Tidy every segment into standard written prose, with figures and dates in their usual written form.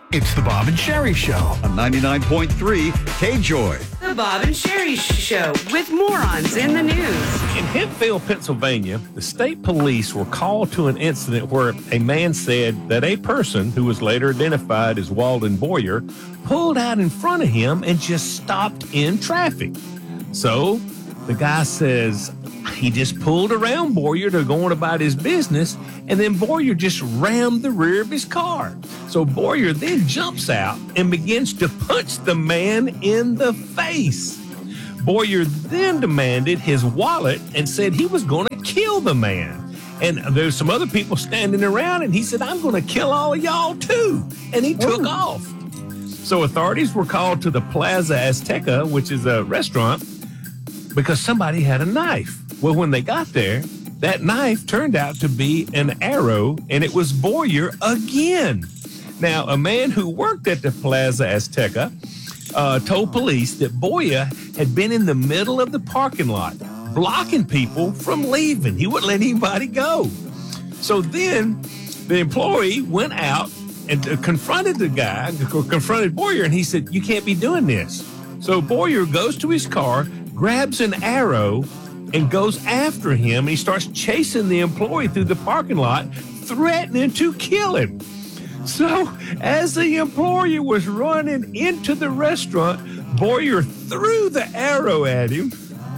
It's the Bob and Sherry Show on 99.3 KJOY. The Bob and Sherry Show with morons in the news. In Hempfield, Pennsylvania, the state police were called to an incident where a man said that a person, who was later identified as Walden Boyer, pulled out in front of him and just stopped in traffic. So the guy says he just pulled around Boyer to go on about his business, and then Boyer just rammed the rear of his car. So Boyer then jumps out and begins to punch the man in the face. Boyer then demanded his wallet and said he was going to kill the man. And there's some other people standing around, and he said, "I'm going to kill all of y'all too." And he took off. So authorities were called to the Plaza Azteca, which is a restaurant, because somebody had a knife. Well, when they got there, that knife turned out to be an arrow, and it was Boyer again. Now, a man who worked at the Plaza Azteca told police that Boyer had been in the middle of the parking lot, blocking people from leaving. He wouldn't let anybody go. So then the employee went out and confronted Boyer, and he said, "You can't be doing this." So Boyer goes to his car, grabs an arrow, and goes after him. And he starts chasing the employee through the parking lot, threatening to kill him. So as the employee was running into the restaurant, Boyer threw the arrow at him.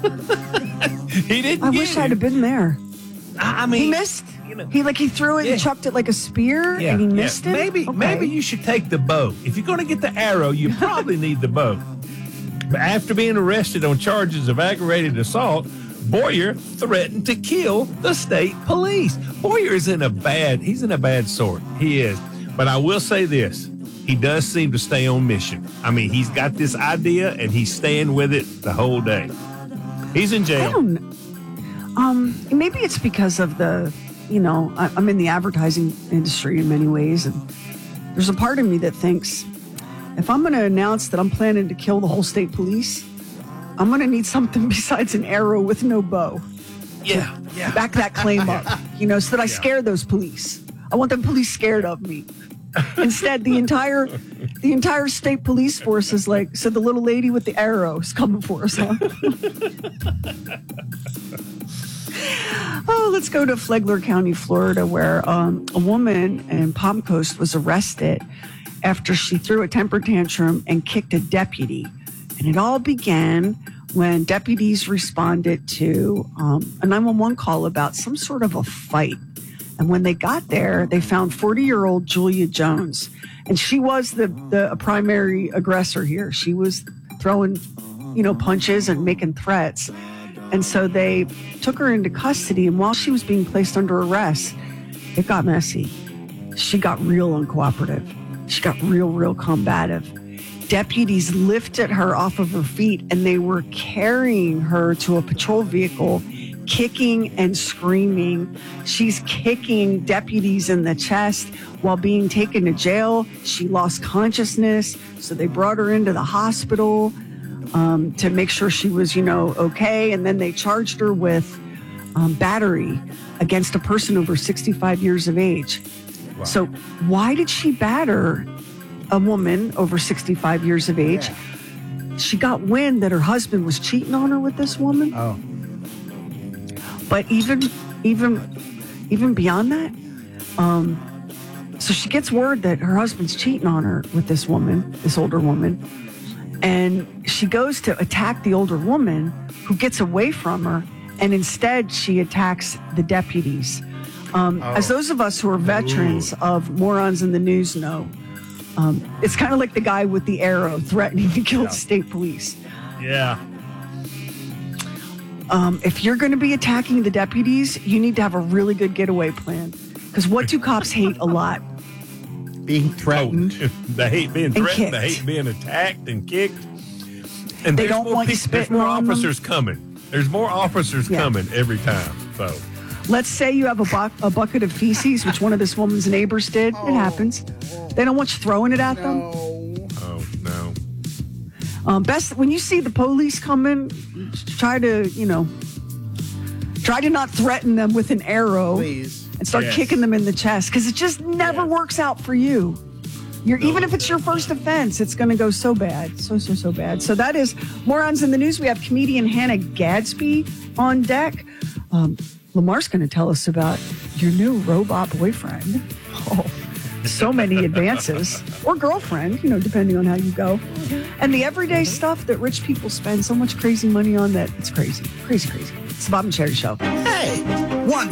He didn't I get wish him. I'd have been there. I mean, He missed? you know. He threw it and chucked it like a spear and he missed it? Maybe you should take the boat. If you're going to get the arrow, you probably need the boat. But after being arrested on charges of aggravated assault, Boyer threatened to kill the state police. Boyer is in a bad sort. He is. But I will say this. He does seem to stay on mission. I mean, he's got this idea and he's staying with it the whole day. He's in jail. I don't know. Maybe it's because of I'm in the advertising industry in many ways, and there's a part of me that thinks if I'm going to announce that I'm planning to kill the whole state police, I'm going to need something besides an arrow with no bow. Yeah. Back that claim up, so that I scare those police. I want the police scared of me. Instead, the entire state police force is like, so the little lady with the arrow is coming for us, huh? Oh, let's go to Flagler County, Florida, where a woman in Palm Coast was arrested after she threw a temper tantrum and kicked a deputy. And it all began when deputies responded to a 911 call about some sort of a fight. And when they got there, they found 40-year-old Julia Jones. And she was the primary aggressor here. She was throwing, punches and making threats. And so they took her into custody. And while she was being placed under arrest, it got messy. She got real uncooperative. She got real combative. Deputies lifted her off of her feet and they were carrying her to a patrol vehicle, kicking and screaming. She's kicking deputies in the chest while being taken to jail. She lost consciousness, so they brought her into the hospital to make sure she was, okay. And then they charged her with battery against a person over 65 years of age. Wow. So why did she batter a woman over 65 years of age? Yeah. She got wind that her husband was cheating on her with this woman. Oh. But even beyond that, so she gets word that her husband's cheating on her with this woman, this older woman, and she goes to attack the older woman who gets away from her, and instead she attacks the deputies. As those of us who are veterans of Morons in the News know, it's kind of like the guy with the arrow threatening to kill the state police. Yeah. If you're going to be attacking the deputies, you need to have a really good getaway plan. Because what do cops hate a lot? Being threatened. They hate being threatened. They hate being attacked and kicked. And they don't want you spitting on them. There's more officers coming. There's more officers coming every time. So, let's say you have a bucket of feces, which one of this woman's neighbors did. It happens. They don't want you throwing it at them. Oh, no. Best when you see the police coming, try to not threaten them with an arrow. Please. And start kicking them in the chest, because it just never works out for you. Even if it's your first offense, it's going to go so bad. So bad. So that is Morons in the News. We have comedian Hannah Gadsby on deck. Lamar's going to tell us about your new robot boyfriend. Oh, so many advances. Or girlfriend, depending on how you go. And the everyday stuff that rich people spend so much crazy money on that it's crazy. Crazy. It's the Bob and Sherry Show. Hey, want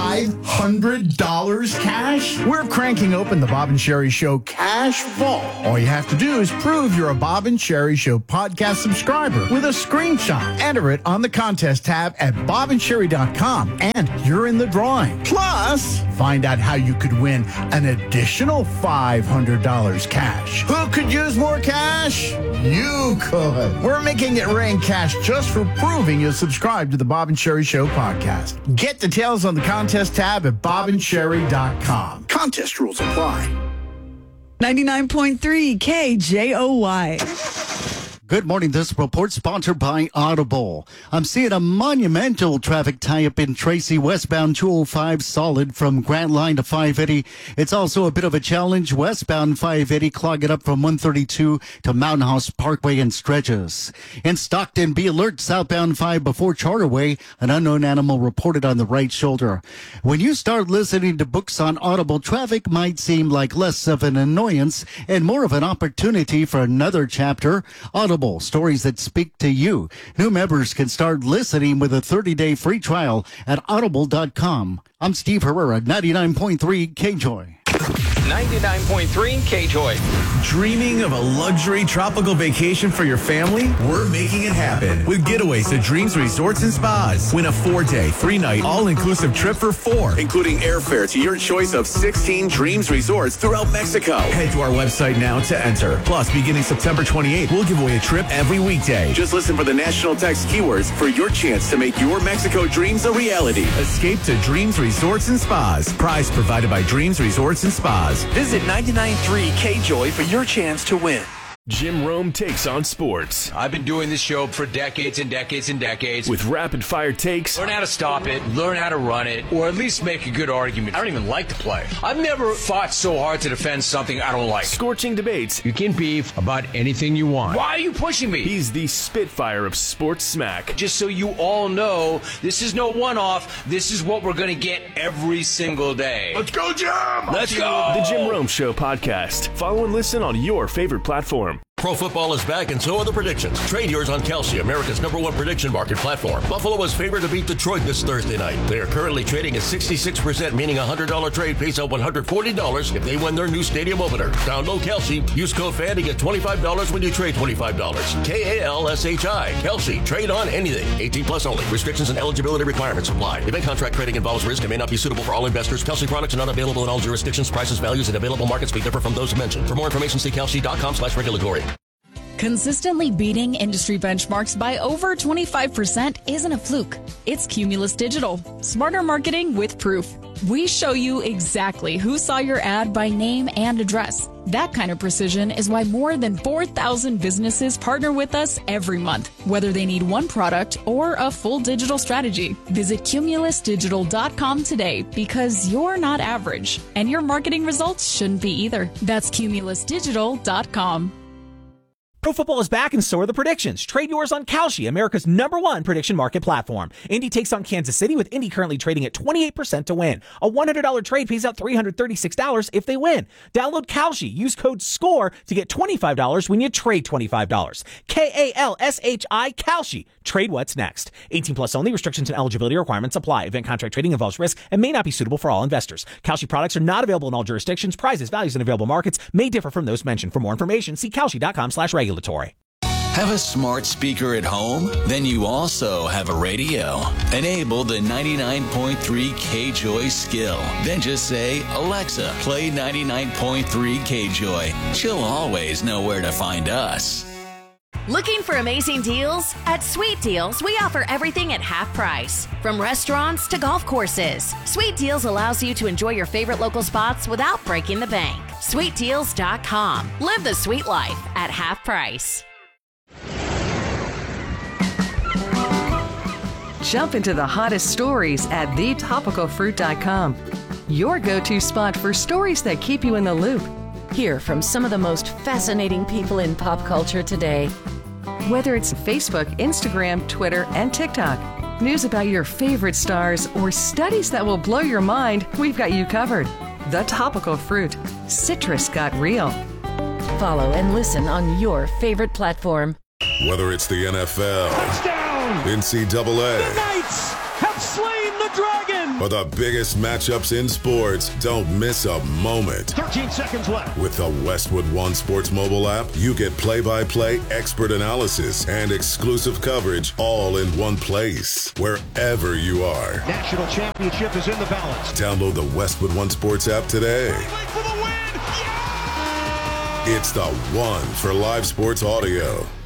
$500 cash? We're cranking open the Bob and Sherry Show Cash Vault. All you have to do is prove you're a Bob and Sherry Show podcast subscriber with a screenshot. Enter it on the contest tab at bobandsherry.com, and you're in the drawing. Plus, find out how you could win an additional $500 cash. Who could use more cash? You could. We're making it rain cash just for proving you subscribe to the Bob and Sherry Show podcast. Get details on the contest tab at bobandsherry.com. Contest rules apply. 99.3 KJOY. Good morning. This report sponsored by Audible. I'm seeing a monumental traffic tie-up in Tracy, westbound 205 solid from Grant Line to 580. It's also a bit of a challenge. Westbound 580 clogging up from 132 to Mountain House Parkway and stretches. In Stockton, be alert. Southbound 5 before Charterway. An unknown animal reported on the right shoulder. When you start listening to books on Audible, traffic might seem like less of an annoyance and more of an opportunity for another chapter. Audible. Stories that speak to you. New members can start listening with a 30-day free trial at audible.com. I'm Steve Herrera, 99.3 KJOY. 99.3 KJOY. Dreaming of a luxury tropical vacation for your family? We're making it happen with Getaways to Dreams Resorts and Spas. Win a 4-day, 3-night, all-inclusive trip for 4, including airfare to your choice of 16 Dreams Resorts throughout Mexico. Head to our website now to enter. Plus, beginning September 28th, we'll give away a trip every weekday. Just listen for the national text keywords for your chance to make your Mexico dreams a reality. Escape to Dreams Resorts and Spas. Prize provided by Dreams Resorts and Spas. Visit 99.3 KJOY for your chance to win. Jim Rome takes on sports. I've been doing this show for decades and decades and decades. With rapid-fire takes. Learn how to stop it, learn how to run it, or at least make a good argument. I don't even like to play. I've never fought so hard to defend something I don't like. Scorching debates. You can beef about anything you want. Why are you pushing me? He's the Spitfire of sports smack. Just so you all know, this is no one-off. This is what we're going to get every single day. Let's go, Jim! Let's go! The Jim Rome Show podcast. Follow and listen on your favorite platform. Pro football is back, and so are the predictions. Trade yours on Kalshi, America's #1 prediction market platform. Buffalo is favored to beat Detroit this Thursday night. They are currently trading at 66%, meaning a $100 trade pays out $140 if they win their new stadium opener. Download Kalshi. Use code FAN to get $25 when you trade $25. KALSHI. Kalshi. Trade on anything. 18 plus only. Restrictions and eligibility requirements apply. Event contract trading involves risk and may not be suitable for all investors. Kalshi products are not available in all jurisdictions. Prices, values, and available markets may differ from those mentioned. For more information, see kalshi.com/regulatory. Consistently beating industry benchmarks by over 25% isn't a fluke. It's Cumulus Digital. Smarter marketing with proof. We show you exactly who saw your ad by name and address. That kind of precision is why more than 4,000 businesses partner with us every month, whether they need one product or a full digital strategy. Visit cumulusdigital.com today because you're not average, and your marketing results shouldn't be either. That's cumulusdigital.com. Pro football is back, and so are the predictions. Trade yours on Kalshi, America's #1 prediction market platform. Indy takes on Kansas City, with Indy currently trading at 28% to win. A $100 trade pays out $336 if they win. Download Kalshi. Use code SCORE to get $25 when you trade $25. KALSHI, Kalshi. Trade what's next. 18 plus only. Restrictions and eligibility requirements apply. Event contract trading involves risk and may not be suitable for all investors. Kalshi products are not available in all jurisdictions. Prices, values, and available markets may differ from those mentioned. For more information, see kalshi.com/regulatory. Have a smart speaker at home? Then you also have a radio. Enable the 99.3 KJOY skill. Then just say, Alexa, play 99.3 KJOY. She'll always know where to find us. Looking for amazing deals? At Sweet Deals, we offer everything at half price. From restaurants to golf courses, Sweet Deals allows you to enjoy your favorite local spots without breaking the bank. SweetDeals.com. Live the sweet life at half price. Jump into the hottest stories at thetopicalfruit.com. Your go-to spot for stories that keep you in the loop. Hear from some of the most fascinating people in pop culture today. Whether it's Facebook, Instagram, Twitter, and TikTok, news about your favorite stars, or studies that will blow your mind, we've got you covered. The Topical Fruit. Citrus got real. Follow and listen on your favorite platform. Whether it's the NFL, touchdown, NCAA, the Knights have slain the dragon, or the biggest matchups in sports, don't miss a moment. 13 seconds left. With the Westwood One Sports mobile app, you get play-by-play expert analysis and exclusive coverage all in one place, wherever you are. National championship is in the balance. Download the Westwood One Sports app today. For the win. Yeah! It's the one for live sports audio.